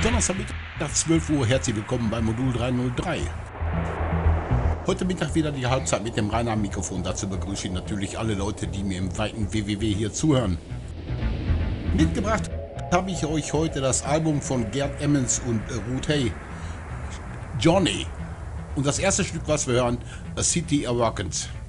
Donnerstagmittag, 12 Uhr, herzlich willkommen bei Modul 303. Heute Mittag wieder die Halbzeit mit dem Rainer am Mikrofon. Dazu begrüße ich natürlich alle Leute, die mir im weiten WWW hier zuhören. Mitgebracht habe ich euch heute das Album von Gerd Emmons und Ruth Hay, Johnny. Und das erste Stück, was wir hören, The City Awakens.